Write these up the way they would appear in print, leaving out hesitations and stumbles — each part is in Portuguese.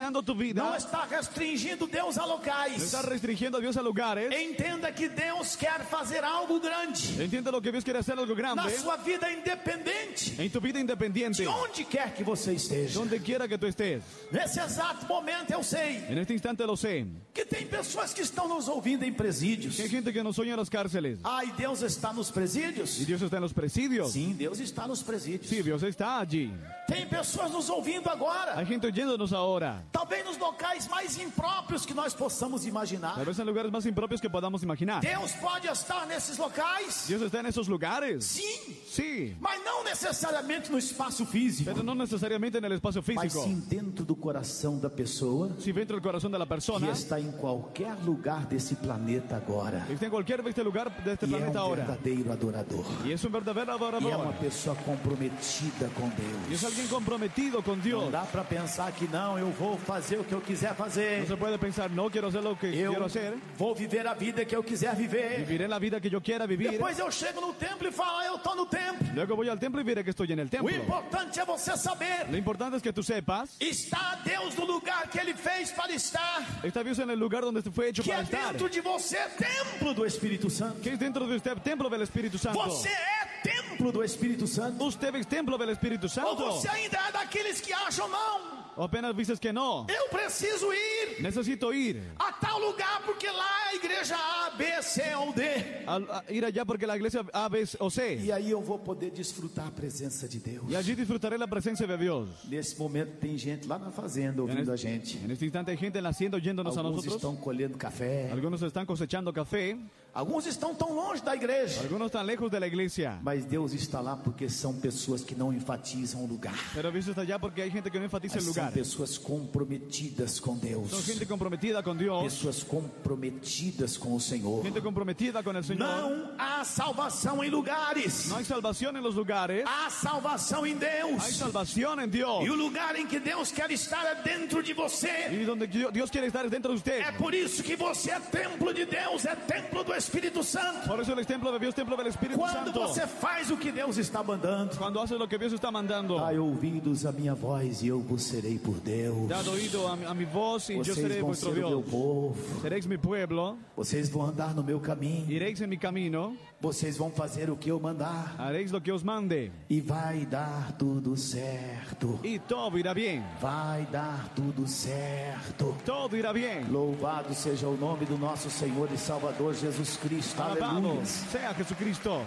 limitando tu vida. Não está restringindo Deus a No locais. estás restringiendo a Dios a lugares. Entenda que Deus quer fazer algo grande Entiende lo que Dios quiere hacer algo na grande sua vida independente, en tu vida independiente. de onde quer que você esteja. Donde quiera que tú estés. Nesse exato momento eu sei En este instante lo sé. que tem pessoas que estão nos ouvindo em presídios. Que hay gente que nos oye en las cárceles. Ai, Deus está nos presídios? Y Dios está en los presidios. Sim, Deus está nos presídios. Sí, Dios está allí. Tem pessoas nos ouvindo agora, Hay gente oyéndonos ahora. talvez nos locais mais impróprios que nós possamos imaginar. Tal vez en lugares más impropios que podamos imaginar. Deus pode estar nesses locais? Dios está en esos lugares. Sim, Sí. mas não necessariamente no espaço físico, Pero no necesariamente en el espacio mas físico. sim dentro do coração da pessoa Si dentro del corazón de la que persona. está em qualquer lugar desse planeta agora. Está en cualquier lugar de este E é planeta ahora. verdadeiro adorador. Y es un verdadero E é uma adorador. pessoa comprometida com Y es Deus. alguien comprometido con Não Dios. dá para pensar que não, eu vou fazer o que eu quiser No fazer. se puede pensar, no quiero hacer lo que Eu quiero hacer. vou viver a vida que eu quiser viver. Viviré la vida que yo quiera vivir. Depois eu chego no templo e falo, eu estou no templo. Luego voy al templo y veré que estoy en el O templo. importante é você saber. Lo importante es que tú sepas. Está Deus no lugar que Ele fez para estar. Está Dios en el lugar donde fue hecho Que para é estar. dentro de você, templo do Espírito Santo. Que es dentro de usted templo del Espíritu Santo. Você é templo do Espírito Santo. Usted es templo del Espíritu Ou Santo. você ainda é daqueles que acham, não, O apenas dices que no. eu preciso ir Necesito ir. a tal lugar porque lá é a igreja A, B, C ou D. A ir allá porque la iglesia A, B o C. E aí eu vou poder desfrutar a presença de Deus. Y allí disfrutaré la presencia de Dios. Nesse momento tem gente lá na fazenda ouvindo a gente. En este instante hay gente naciendo oyéndonos a Alguns nosotros. estão colhendo café. Algunos están cosechando café. Alguns estão tão longe da igreja. Algunos están lejos de la iglesia. Mas Deus está lá porque são pessoas que não enfatizam o lugar. Pero Dios está allá porque hay gente que no enfatiza Mas el são lugar. pessoas comprometidas com Son Deus. gente comprometida con Dios. Pessoas comprometidas com o Senhor. Gente comprometida con el Señor. Não há salvação em lugares. No hay salvación en los lugares. Há salvação em Hay Deus. salvación en Dios. E o lugar em que Deus quer estar é dentro de você. Y donde Dios quiere estar es dentro de usted. É por isso que você é templo de Deus, é templo do Espírito Santo. Por eso el templo de Dios, templo del Espíritu Quando Santo. você faz o que Deus está mandando, Cuando haces lo que Dios está mandando. dai ouvidos à minha voz e eu vos serei por Deus. Dad oído a mi voz y yo Vocês seré vão vuestro ser o meu Dios. povo. Seréis mi pueblo. Vocês vão andar no meu caminho. Iréis en mi camino. Vocês vão fazer o que eu mandar. Haréis lo que os mande. E vai dar tudo certo. Y todo irá bien. Vai dar tudo certo. Todo irá bien. Louvado seja o nome do nosso Senhor e Salvador Jesus Cristo. Alabado Aleluia. sea Jesucristo.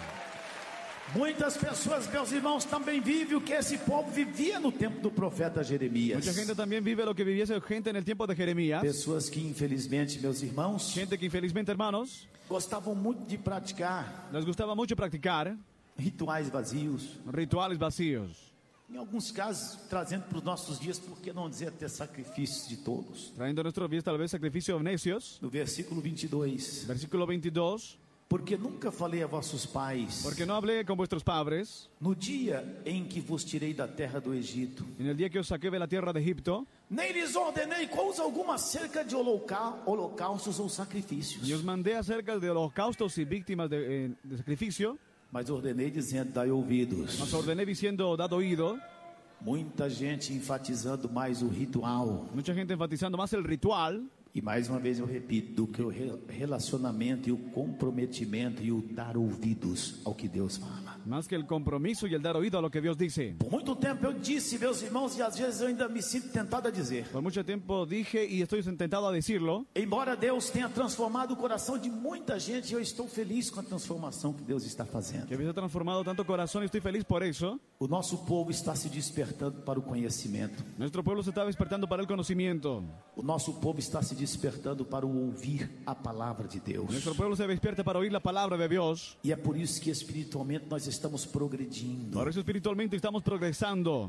Muitas pessoas, meus irmãos, também vivem o que esse povo vivia no tempo do profeta Jeremias. Mucha gente también vive lo que viviese gente en el tiempo de Jeremías. Pessoas que, infelizmente, meus irmãos, Gente que infelizmente, hermanos, gostavam muito de praticar les gustaba mucho practicar rituais vazios. rituales vacíos. Em alguns casos, trazendo para os nossos dias, por que não dizer até sacrifícios de todos? Trayendo a nuestros días tal vez sacrificios necios. No versículo 22. Versículo 22. Porque nunca falei a vossos pais, Porque no hablé con vuestros padres no dia em que vos tirei da terra do Egito, en el día que os saqué de la tierra de Egipto. nem lhes ordenei coisa alguma acerca de holocaustos ou sacrifícios, Y os mandé acerca de holocaustos y víctimas de sacrificio. mas ordenei dizendo, dai ouvidos. Os ordené diciendo, dad oído. Muita gente enfatizando mais o ritual. Mucha gente enfatizando más el ritual. E mais uma vez eu repito, do que o relacionamento e o comprometimento e o dar ouvidos ao que Deus fala. Más que el compromiso y el dar oído a lo que Dios dice. Por muito tempo eu disse, meus irmãos, e às vezes eu ainda me sinto tentado a dizer. Por mucho tiempo dije y estoy tentado a decirlo. Embora Deus tenha transformado o coração de muita gente, eu estou feliz com a transformação que Deus está fazendo. Que Dios ha transformado tanto corazón y estoy feliz por eso. O nosso povo está se despertando para o conhecimento. Nuestro pueblo se está despertando para el conocimiento. O nosso povo está se despertando para o ouvir a palavra de Deus. Nuestro pueblo se despierta para oír la palabra de Dios. E é por isso que espiritualmente nós estamos progredindo. Por eso espiritualmente estamos progresando.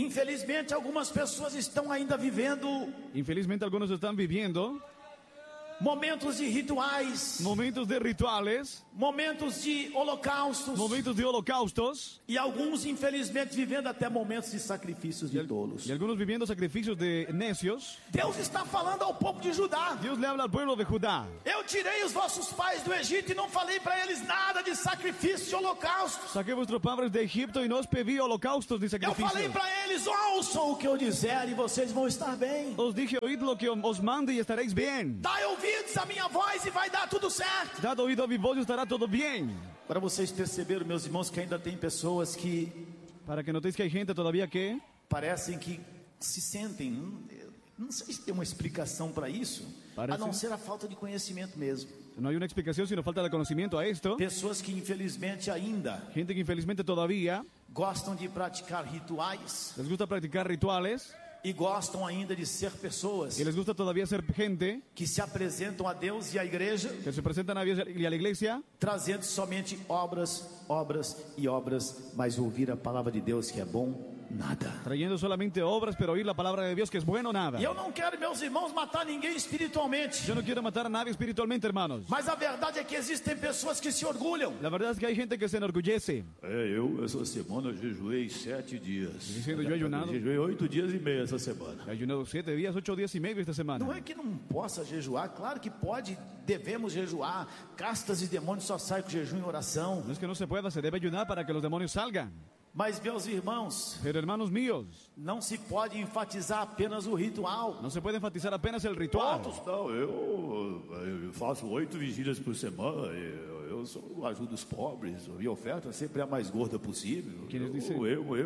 Infelizmente, algumas pessoas estão ainda vivendo Infelizmente algunos están viviendo momentos de rituais, momentos de rituales, momentos de holocaustos, momentos de holocaustos e alguns, infelizmente, vivendo até momentos de sacrifícios de tolos. y algunos viviendo sacrificios de necios. Deus está falando ao povo de Judá. Dios le habla al pueblo de Judá. Eu tirei os vossos pais do Egito e não falei para eles nada de sacrifício e holocausto. Saqué vuestros padres de Egipto y no os pedí holocaustos ni Eu falei sacrificios. para eles, ouçam o que eu disser e vocês vão estar bem. Os dije, oíd lo que os mande y estaréis bien. Dai ouvidos à minha voz e vai dar tudo certo. Dad oído a mi voz y estará todo bien. Para vocês perceberem, meus irmãos, que ainda tem pessoas que Para que notéis que hay gente todavía que parecem que se sentem, não sei se tem uma explicação para isso, Parece. a não ser a falta de conhecimento mesmo. no hay una explicación sino falta de conocimiento a esto. Pessoas que infelizmente ainda Gente que infelizmente todavía gostam de praticar rituais les gusta practicar rituales e gostam ainda de ser pessoas y les gusta todavía ser gente que se apresentam a Deus e à igreja que se presentan a Dios y a la iglesia trazendo somente obras, obras e obras, mas ouvir a palavra de Deus que é bom, nada. trayendo solamente obras, pero oír la palabra de Dios que es bueno nada. E eu não quero, meus irmãos, matar ninguém espiritualmente, Yo no quiero matar a nadie espiritualmente, hermanos. mas a verdade é que existem pessoas que se orgulham. La verdad es que hay gente que se enorgullece Eu essa semana jejuei 7 dias. diciendo yo he ayunado. Jejuei 8 dias e meio essa semana. He ayunado 7 días, 8 días y medio esta semana. Não é que não possa jejuar, claro que pode, devemos jejuar. Castas e demônios só saem com jejum e oração. No es que no se pueda, se debe ayunar para que los demonios salgan. Mas, meus irmãos, Pero hermanos míos, não se pode enfatizar apenas o ritual. no se puede enfatizar apenas el ritual. Quantos? Não, eu faço 8 vigílias por semana. Eu ajudo os pobres. A minha oferta sempre é a mais gorda possível. Que eles dizem-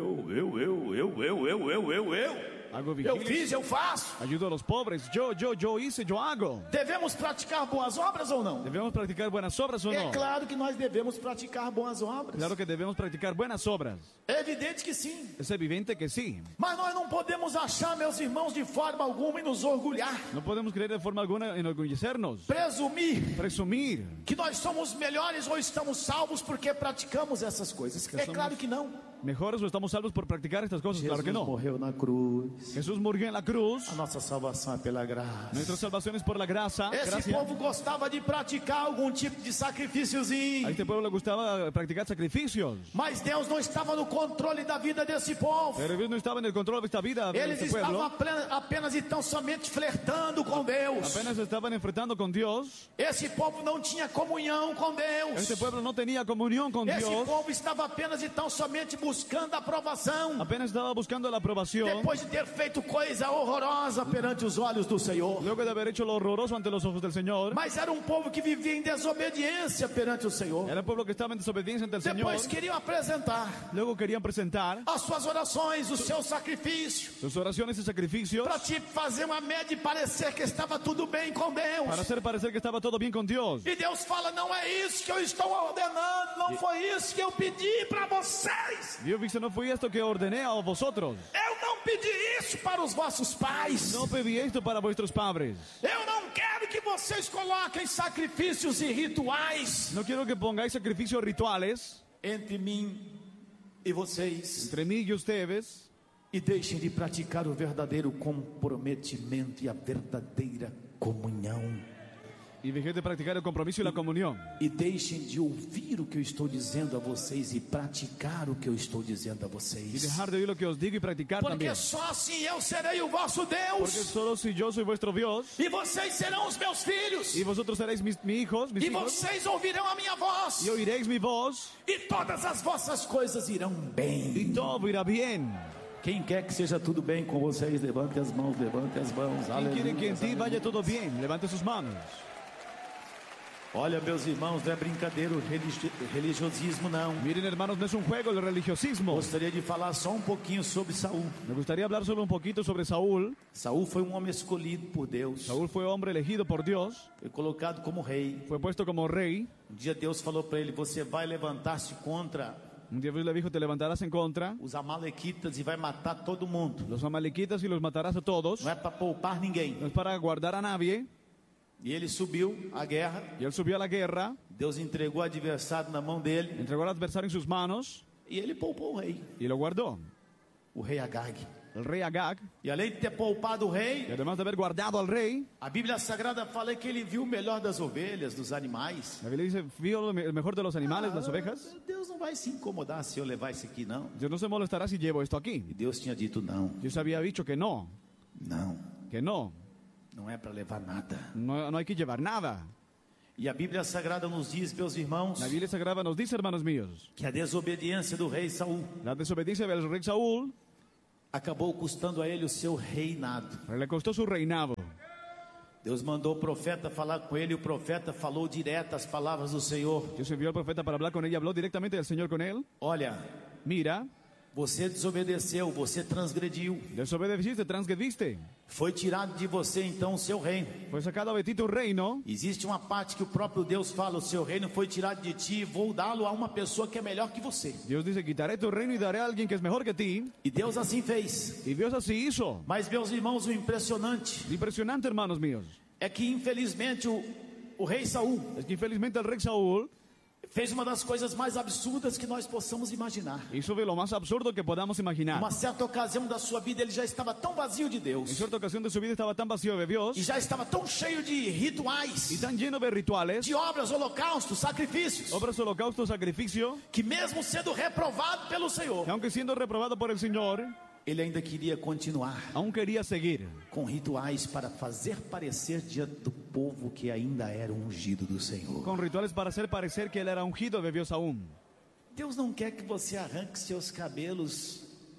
Eu. Hago Eu vigilias, fiz, eu faço. ayudo a los pobres. Yo hice, yo hago. Devemos praticar boas obras ou não? ¿Debemos practicar buenas obras o É no? claro que nós devemos praticar boas obras. Claro que debemos practicar buenas obras. É evidente que sim. Es evidente que sí. Mas nós não podemos achar, meus irmãos, de forma alguma e nos orgulhar, No podemos creer de forma alguna enorgullecernos, presumir presumir que nós somos melhores ou estamos salvos porque praticamos essas coisas. É claro que não. mejores o estamos salvos por practicar estas cosas. Claro que no. morreu na cruz. Jesús murió en la cruz. A nossa salvação é pela graça. Nuestra salvación es por la gracia. Esse povo gostava de praticar algum tipo de A sacrifíciozinho. este pueblo le gustaba practicar sacrificios. Mas Deus não estava no controle da vida desse povo. Pero Dios no estaba en el control de esta vida, de Eles este estavam pueblo. apenas e tão somente flertando com Deus. Apenas se estaban enfrentando con Dios. Esse povo não tinha comunhão com Deus. Este pueblo no tenía comunión con Esse Dios. povo estava apenas e tão somente buscando a aprovação. Apenas estaba buscando la aprobación. Depois de ter feito coisa horrorosa perante os olhos do Senhor. Luego de haber hecho lo horroroso ante los ojos del Señor. Mas era um povo que vivia em desobediência perante o Senhor. Era un pueblo que estaba en desobediencia ante el Señor. Depois queriam apresentar Luego querían presentar as suas orações, o seu sacrifício, sus oraciones y sacrificios para te fazer uma média e parecer que estava tudo bem com Deus. para hacer parecer que estaba todo bien con Dios. E Deus fala: não é isso que eu estou ordenando, não foi isso que eu pedi para vocês. Dios dice, no fue esto que ordené a vosotros. Eu não pedi isso para os vossos pais. No pedí esto para vuestros padres. Eu não quero que vocês coloquem sacrifícios e rituais No quiero que pongáis sacrificios rituales entre mim e vocês entre mí y ustedes e deixem de praticar o verdadeiro comprometimento e a verdadeira comunhão. y dejéis de practicar el compromiso y la comunión. E deixem de ouvir o que eu estou dizendo a vocês e praticar o que eu estou dizendo a Y vocês. dejar de oír lo que os digo y practicar Porque también. só assim eu serei o vosso Porque Deus solo si yo soy vuestro Dios e vocês serão os meus filhos y vosotros seréis mis hijos, e vocês ouvirão a minha voz y oiréis mi voz e todas as vossas coisas irão y bem. todo irá bien. Quem quer que seja tudo bem com vocês, levante as mãos, levante as mãos. ¿Quién quiere que en ti Aleluia. vaya todo bien? Levante sus manos. Olha, meus irmãos, não é brincadeira o religiosismo, não. Miren, hermanos, no es un juego el religiosismo. Gostaria de falar só um pouquinho sobre Saul. Me gustaría hablar solo un poquito sobre Saúl. Saul foi um homem escolhido por Deus. Saúl fue hombre elegido por Dios, Foi colocado como rei. fue puesto como rey. Um dia Deus falou para ele: você vai levantar-se contra Un día Dios le dijo, te levantarás en contra os amalequitas e vai matar todo mundo. los amalequitas y los matarás a todos. Não é para poupar ninguém. No es para guardar a nadie. E ele subiu à guerra. Y él subió a la guerra, Deus entregou o adversário na mão dele entregó al adversario en sus manos e ele poupou o rei, y lo guardó. o rei Agag. el rey Agag, E além de ter poupado o y rei, además de haber guardado al rey, a Bíblia Sagrada fala que ele viu o melhor das ovelhas, dos animais. la Biblia dice, vio el mejor de los animales, las ovejas. Deus não vai se incomodar se eu levar isso aqui, não. Dios no se molestará si llevo esto aquí. E Deus tinha dito não. Dios había dicho que no, Não, não é para levar nada. no hay que llevar nada. E a Bíblia Sagrada nos diz, meus irmãos, La Biblia Sagrada nos dice, hermanos míos, que a desobediência do rei Saul la desobediencia del rey Saúl acabou custando a ele o seu reinado. le costó su reinado. Deus mandou o profeta falar com ele, e o profeta falou direto as palavras do Senhor. Dios envió al profeta para hablar con él y habló directamente del Señor con él. Olha, Mira, você desobedeceu, você transgrediu. desobedeciste, transgrediste. Foi tirado de você então o seu reino. Fue sacado de ti tu reino. Existe uma parte que o próprio Deus fala, o seu reino foi tirado de ti e vou dá-lo a uma pessoa que é melhor que você. Dios dice, quitaré tu reino y daré a alguien que es mejor que ti. E Deus assim fez. Y Dios así hizo. Mas, meus irmãos, o impressionante Impresionante, hermanos míos. é que, infelizmente, o rei Saul Es que infelizmente el rey Saúl fez uma das coisas mais absurdas que nós possamos imaginar. hizo de lo más absurdo que podamos imaginar. Uma certa ocasião da sua vida, ele já estava tão vazio de En Deus cierta ocasión de su vida estaba tan vacío de Dios e já estava tão cheio de y rituais, tan lleno de rituales, de obras, holocaustos, sacrifícios, obras, holocaustos, sacrificio, que mesmo sendo reprovado pelo Senhor, que aunque siendo reprobado por el Señor, ele ainda queria continuar aún quería seguir com rituais para fazer parecer diante do povo que ainda era o ungido do Senhor. con rituales para hacer parecer que él era ungido de Dios aún. Deus não quer que você arranque seus cabelos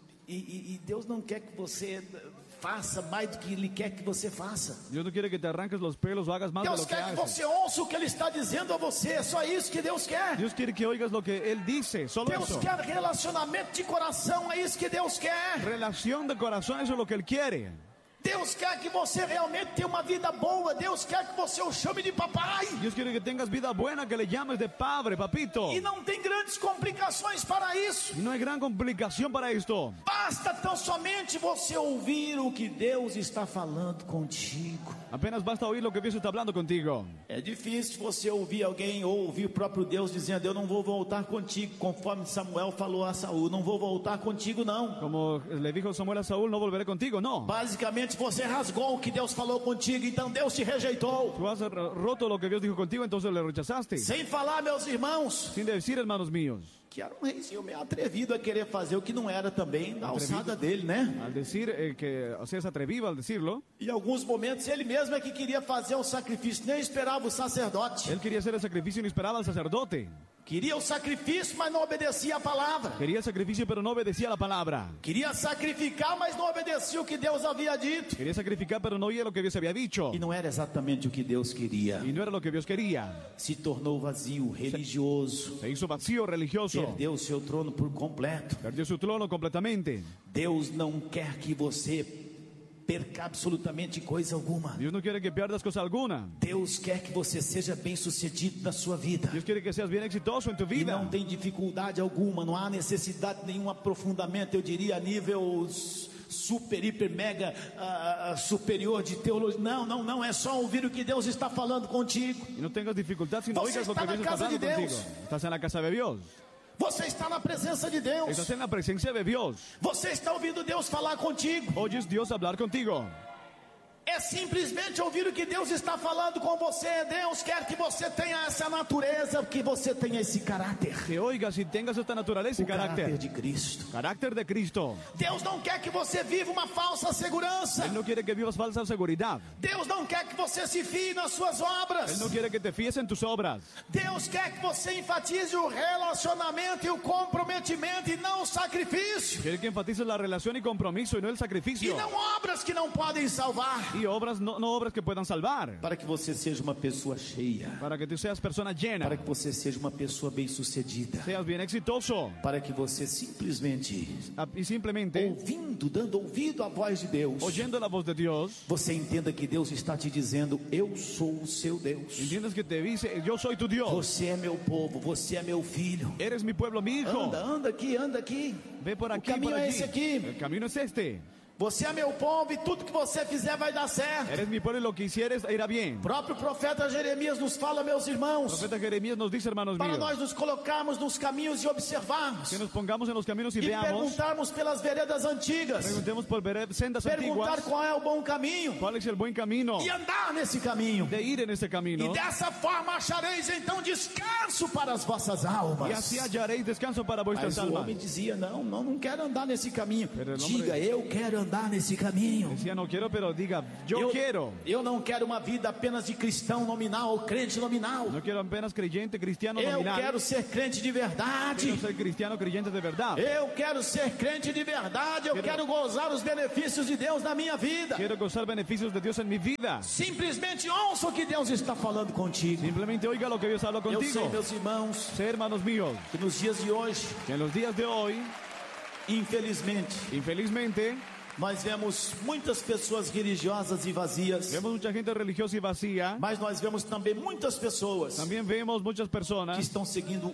e Deus não quer que você faça mais do que Ele quer que você faça. Dios no quiere que te arranques los pelos o hagas más de Deus lo que quer que haces. você ouça o que Ele está dizendo a você. É só isso que Deus quer. Dios quiere que oigas lo que Él dice, solo Deus eso. quer relacionamento de coração. É isso que Deus quer. Relación de corazón, eso es lo que Él quiere. Deus quer que você realmente tenha uma vida boa. Deus quer que você o chame de papai. Dios quiere que tengas vida buena, que le llames de padre, papito. E não tem grandes complicações para isso. Y no hay gran complicación para esto. Basta tão somente você ouvir o que Deus está falando contigo. Apenas basta oír lo que Dios está hablando contigo. É difícil você ouvir alguém ou ouvir o próprio Deus dizendo: eu não vou voltar contigo, conforme Samuel falou a Saul, não vou voltar contigo não. Como le dijo Samuel a Saúl, no volveré contigo, no. Basicamente você rasgou o que Deus falou contigo, então Deus te rejeitou. Tú has roto lo que Dios dijo contigo, entonces le rechazaste. Sem falar, meus irmãos, Sin decir, hermanos míos, que era um reizinho meio atrevido a querer fazer o que não era também da alçada dele, né? al decir que, o sea, es atrevido al decirlo, Em alguns momentos ele mesmo é que queria fazer o sacrifício, nem esperava o sacerdote. él quería hacer el sacrificio y no esperaba al sacerdote. Queria o sacrifício, mas não obedecia a palavra. Quería el sacrificio, pero no obedecía la palabra. Queria sacrificar, mas não obedecia o que Deus havia dito. Quería sacrificar, pero no oía lo que Dios había dicho. E não era exatamente o que Deus queria. Y no era lo que Dios quería. Se tornou vazio, religioso, Se hizo vacío religioso. perdeu o seu trono por completo. Perdió su trono completamente. Deus não quer que você perca absolutamente coisa alguma. Dios no quiere que pierdas cosa alguna. Deus quer que você seja bem sucedido na sua vida. Dios quiere que seas bien exitoso en tu E vida. não tem dificuldade alguma, não há necessidade de nenhum aprofundamento, eu diria a nível super, hiper, mega superior de teologia. Não, é só ouvir o que Deus está falando contigo. Y no tengas dificultad si no Você oigas lo está que na Dios está casa de hablando Deus. contigo. Estás en la casa de Dios. Você está na presença de Deus. Estás en la presencia de Dios. Você está ouvindo Deus falar contigo. Oyes Dios hablar contigo. É simplesmente ouvir o que Deus está falando com você. Deus quer que você tenha essa natureza, que você tenha esse caráter. Que oigas y tengas esta naturaleza y O caráter carácter. de Cristo. Carácter de Cristo. Deus não quer que você viva uma falsa segurança. Él no quiere que vivas falsa seguridad. Deus não quer que você se fie nas suas obras. Él no quiere que te fíes en tus obras. Deus quer que você enfatize o relacionamento e o comprometimento e não o sacrifício. Quiere que enfatices la relación y compromiso y no el E sacrificio. não obras que não podem salvar. Y obras, no obras que puedan salvar. Para que você seja uma pessoa cheia. Para que tú seas persona llena. Para que você seja uma pessoa bem-sucedida. Seas bien exitoso. Para que você simplesmente, Y simplemente, ouvindo, dando ouvido à voz de Deus, oyendo la voz de Dios, você entenda que Deus está te dizendo: eu sou o seu Deus. entiendes que te dice, yo soy tu Dios. Você é meu povo, você é meu filho. Eres mi pueblo, mi hijo. Anda aqui, anda aqui. Ve por O aquí, caminho por é allí. esse aqui. El camino es este. Você é meu povo e tudo que você fizer vai dar certo. Eres mi pueblo y lo que hicieres irá bien. O próprio profeta Jeremias nos fala, meus El irmãos, profeta Jeremías nos dice, hermanos para míos, nós nos colocarmos nos caminhos e observarmos. que nos pongamos en los caminos y E veamos, perguntarmos pelas veredas antigas. preguntemos por sendas Perguntar antiguas, qual é o bom caminho. cuál es el buen camino E andar nesse caminho. de ir en ese E camino. dessa forma achareis então descanso para as vossas almas. Y así hallaréis descanso para vuestras Mas o almas. homem dizia, não quero andar nesse caminho. Pero el hombre- Diga, eu quero andar nesse caminho. Decía, no quiero, pero diga, yo quiero. Eu não quero uma vida apenas de cristão nominal ou crente nominal. No quiero apenas creyente, cristiano Eu nominal. quero ser crente de verdade. Quiero ser cristiano, creyente de verdad. Eu quero ser crente de verdade. Eu quero gozar os benefícios de Deus na minha vida. Quiero gozar beneficios de Dios en mi vida. Simplesmente ouça o que Deus está falando contigo. Simplemente oiga lo que Dios habla Eu sei, contigo. meus irmãos, Sé, hermanos míos, que nos dias de hoje, que en los días de hoy, infelizmente, infelizmente, nós vemos muitas pessoas religiosas e vazias, vemos mucha gente religiosa y vacía. mas nós vemos também muitas pessoas También vemos muchas que personas estão seguindo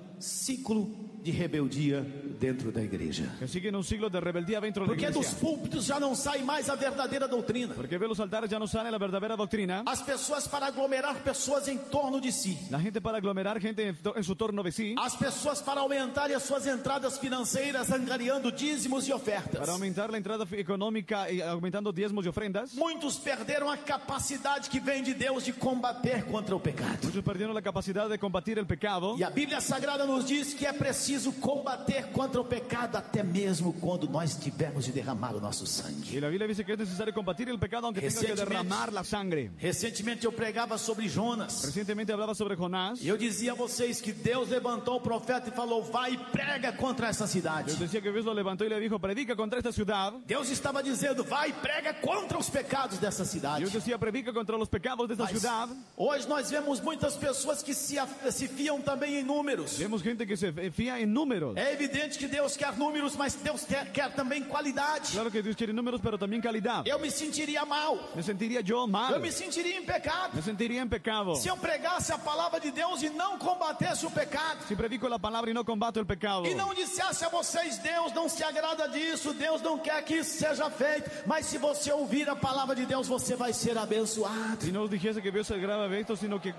ciclo de rebeldia dentro da igreja. que siguen un siglo de rebeldía dentro de la Porque dos iglesia. púlpitos já não sai mais a verdadeira doutrina. Porque ve los altares ya no sale la verdadera doctrina. As pessoas para aglomerar pessoas em torno de si. La gente para aglomerar gente en su torno de sí. As pessoas para aumentarem as suas entradas financeiras, angariando dízimos e ofertas. Para aumentar la entrada económica y aumentando diezmos y ofrendas. Muitos perderam a capacidade que vem de Deus de combater contra o pecado. Muchos perdieron la capacidad de combatir el pecado. E a Bíblia Sagrada nos diz que é preciso combater contra o pecado até mesmo quando nós tivermos de derramar o nosso sangue. Y la Biblia dice que es necesario combatir el pecado aunque tenga que Recientemente- derramar la sangre. Recentemente eu pregava sobre Jonas. Recientemente hablaba sobre Jonás. E eu dizia a vocês que Deus levantou o profeta e falou: vai e prega contra essa cidade. Dios decía que Dios lo levantó y le dijo, predica contra esta ciudad. Deus estava dizendo: vai e prega contra os pecados dessa cidade. Dios decía, predica contra los pecados de esta Mas ciudad. hoje nós vemos muitas pessoas que se fiam também em números. Vemos gente que se fía en números. É evidente que Deus quer números, mas Deus quer também qualidade. Claro que Dios quiere números, pero también calidad. Eu me sentiria mal, Me sentiría yo eu mal. me sentiria em pecado. Me sentiría en pecado. Se eu pregasse a palavra de Deus e não combatesse o pecado, Si predico la palabra y no combato el pecado. e não dissesse a vocês: Deus não se agrada disso, Deus não quer que isso seja feito, mas se você ouvir a palavra de Deus, você vai ser abençoado. Si no os dijese que Dios se agrada de esto, sino que